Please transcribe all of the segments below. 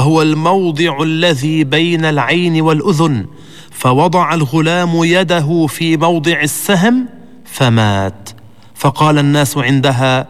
هو الموضع الذي بين العين والأذن، فوضع الغلام يده في موضع السهم فمات. فقال الناس عندها: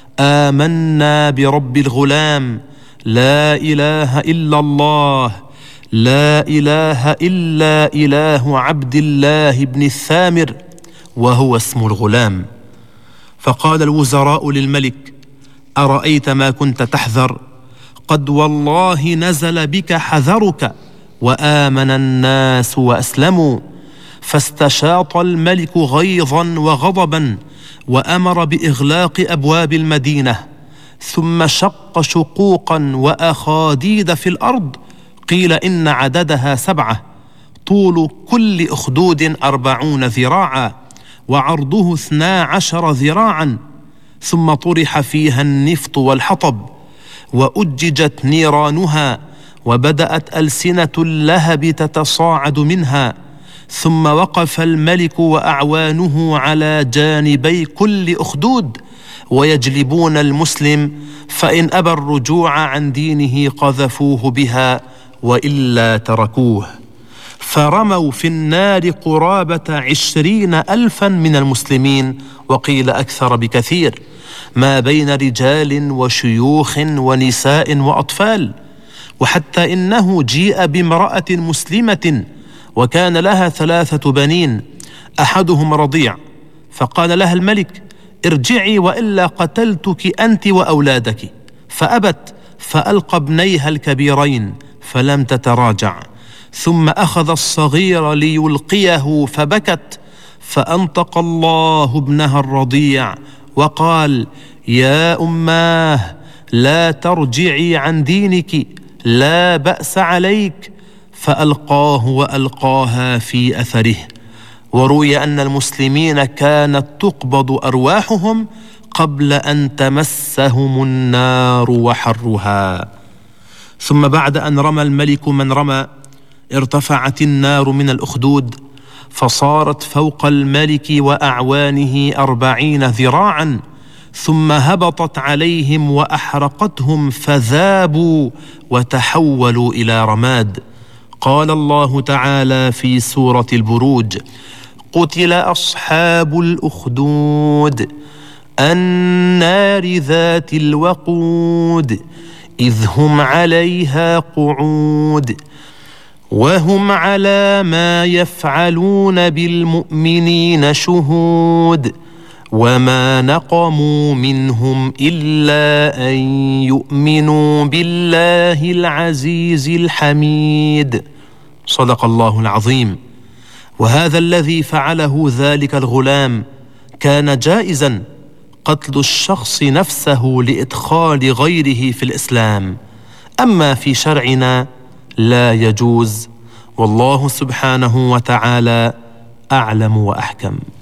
آمنا برب الغلام، لا إله إلا الله، لا إله إلا إله عبد الله بن الثامر، وهو اسم الغلام. فقال الوزراء للملك: أرأيت ما كنت تحذر؟ قد والله نزل بك حذرك، وآمن الناس وأسلموا. فاستشاط الملك غيظا وغضبا، وأمر بإغلاق أبواب المدينة، ثم شق شقوقا وأخاديد في الأرض، قيل إن عددها 7، طول كل أخدود 40 ذراعا، وعرضه 12 ذراعا، ثم طرح فيها النفط والحطب، وأججت نيرانها، وبدأت ألسنة اللهب تتصاعد منها. ثم وقف الملك وأعوانه على جانبي كل أخدود، ويجلبون المسلم، فإن أبى الرجوع عن دينه قذفوه بها، وإلا تركوه. فرموا في النار قرابة 20,000 من المسلمين، وقيل أكثر بكثير، ما بين رجال وشيوخ ونساء وأطفال. وحتى إنه جيء بامرأة مسلمة وكان لها 3 بنين، أحدهم رضيع، فقال لها الملك: ارجعي وإلا قتلتك أنت وأولادك. فأبت، فألقى ابنيها الكبيرين فلم تتراجع، ثم أخذ الصغير ليلقيه فبكت، فأنطق الله ابنها الرضيع وقال: يا أماه، لا ترجعي عن دينك، لا بأس عليك. فألقاه وألقاها في أثره. وروي أن المسلمين كانت تقبض أرواحهم قبل أن تمسهم النار وحرها. ثم بعد أن رمى الملك من رمى، ارتفعت النار من الأخدود، فصارت فوق الملك وأعوانه 40 ذراعا، ثم هبطت عليهم وأحرقتهم، فذابوا وتحولوا إلى رماد. قال الله تعالى في سورة البروج: قتل أصحاب الأخدود النار ذات الوقود إذ هم عليها قعود وهم على ما يفعلون بالمؤمنين شهود وما نقموا منهم إلا أن يؤمنوا بالله العزيز الحميد. صدق الله العظيم. وهذا الذي فعله ذلك الغلام كان جائزا، قتل الشخص نفسه لإدخال غيره في الإسلام، أما في شرعنا لا يجوز، والله سبحانه وتعالى أعلم وأحكم.